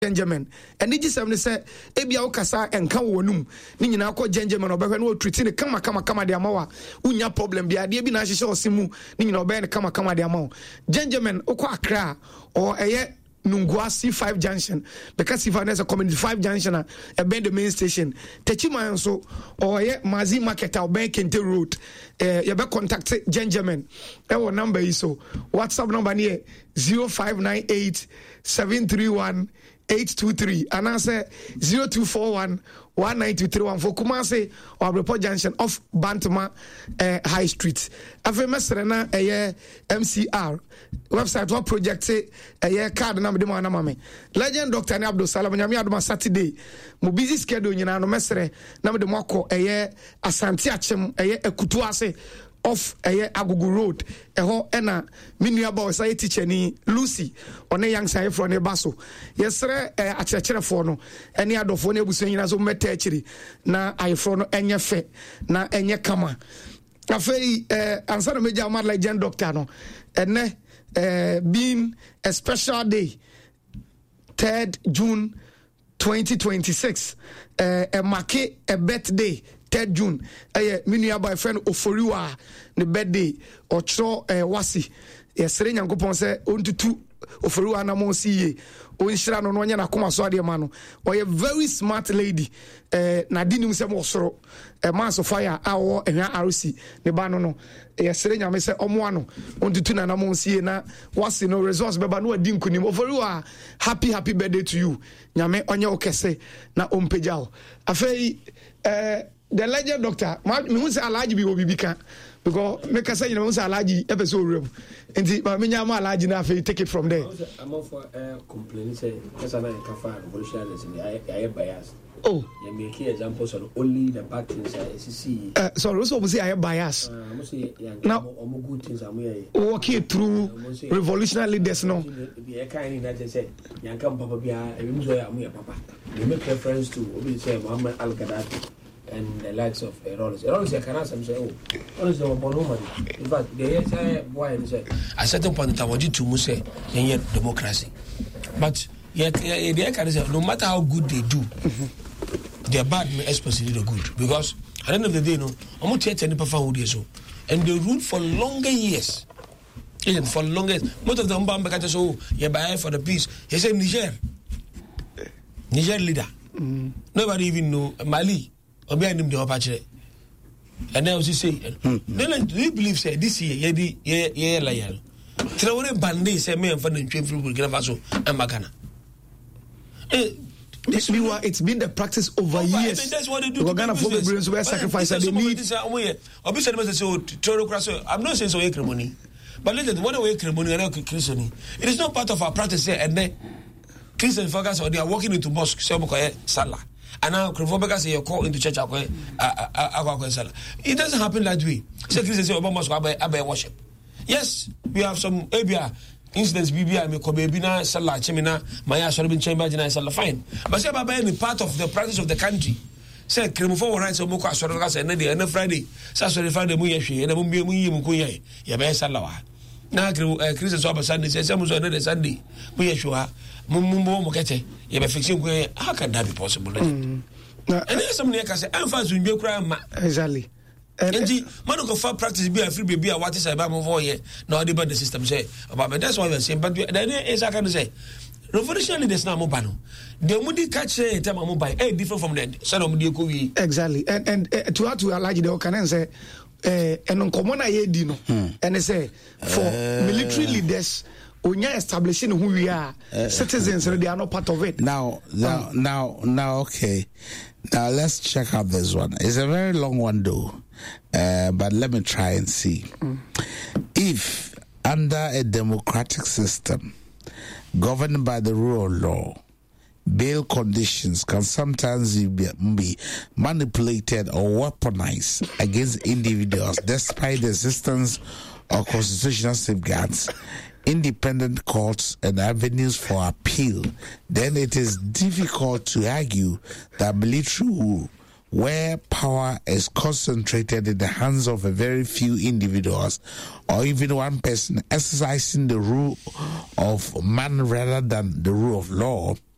Benjamin and it is something say ebia okasa enka wonum ni nyina akọ Benjamin obehwe no treat ne kama de amawa unya problem bia de bi na hyehye osimu ni nyina obehwe ne kama de amawa Benjamin okọ Accra or eye Nungwasi 5 junction because if there's a community 5 junction a bend the main station Techima so or Mazi market or Ben Kente road you be contact Benjamin our number is so WhatsApp number near 0598 731 823 and answer 0241 1923 for Kumasi or Report Junction off Bantama High Street. After Messerena a MCR website what project a card number de mame legend Dr. Abdul Salam Nyami Adoma Saturday mo busy schedule nyina no mesere na de mako a Asante Achem a Kutuase off Agugu Road eho ena minua ba osai teacher ni Lucy one young say from Nebaso yesre achechere for no ene adofo na ebuso nyina so meta achiri na ayefro no enye fe na enye kama afei answer meja mad legend doctor no ene being a special day 3rd June 2026 a market a birthday 3rd June minua boy friend Oforiwa ne birthday ochro wasi yesere nyankopon se ontutu Oforiwa na mo siye onhira no no nya na koma so ade ma no oye very smart lady na dinim se mo soro man so fire awo ehwa RC ne ba no yesere nyame se omo ano ontutu na mo siye na wasi no resource beba no adi nkunim Oforiwa happy birthday to you nyame onye okese na ompejao afei the legend doctor me hu say alaji bi obi bika because make us say you know say alaji episode room enti ma me nyama alaji na fe take it from there I'm for complain say because I can find revolutionaries I bias you make examples on only the bad things I see sorry so we say I bias now good things am here walking through revolutionary leaders no the kind that say yanka papa bia e mu so ya mu ya papa they make reference to obi say Muhammad al-Gaddafi and the likes of Erroneous can answer say Erroneous no woman in fact they say boy and say at certain point I want you to say democracy but yet they can say no matter how good they do they are bad especially the good because at the end of the day no I'm not telling people who so and they rule for longer years even for longer most of them Mbamba so you buy for the peace he said Niger leader nobody even know Mali obi anim de opachire and then we say then do you believe say this year ye loyal trawore bande say me enfa na ntwefru Burkina Faso amagana it's been the practice over years. That's what they do. We're gonna follow brains where sacrifice they need. Obi said so toro kraso I'm not saying so ceremony but let what away ceremony and Christian it is not part of our practice and then Christian focus or they are walking into mosque say salah. And now Krivobeka say you call into church it doesn't happen that way. Say Christians say Obama must have worship. Yes, we have some ABR incidents BBI me ko baby na salah chemina maya so bin chamber na salah fine. But say baba any part of the practice of the country. Say Krivofo rights so moko asoro ka say na Friday. Say sorry Friday mu yehwe na mu yi mu ko ye. Ya be salah wa. Na Christians so aba Sunday say mu so na Sunday mu yehwe mo kete ye be fixing ko how can that be possible and there's something can say I'm fast we cry ma exactly and man go for practice be a free baby what is about move for here now the band system say about that's why we're saying but then is I can say revolutionary there's now mobile the mudi catch time mobile different from the son of the we exactly and to add to allow the can say and common I di no and say for military leaders Unya establishing who we are, citizens, they are not part of it. Now, okay. Now let's check out this one. It's a very long one, though, but let me try and see. If under a democratic system governed by the rule of law, bail conditions can sometimes be manipulated or weaponized against individuals despite the existence of constitutional safeguards, independent courts and avenues for appeal, then it is difficult to argue that military rule, where power is concentrated in the hands of a very few individuals or even one person exercising the rule of man rather than the rule of law,